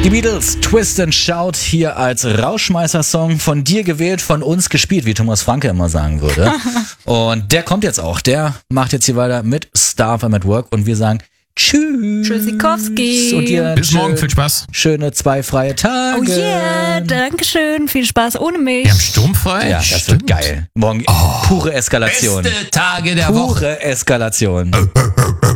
Die Beatles, Twist and Shout, hier als Rauschmeißer-Song, von dir gewählt, von uns gespielt, wie Thomas Franke immer sagen würde. Und der kommt jetzt auch, der macht jetzt hier weiter mit Star FM at Work und wir sagen tschüss. Tschüssikowski. Und dir Bis morgen, viel Spaß. Schöne 2 freie Tage. Oh yeah, dankeschön. Viel Spaß ohne mich. Wir haben sturmfrei. Ja, das wird geil. Morgen pure Eskalation. Beste Tage der Woche. Pure Eskalation.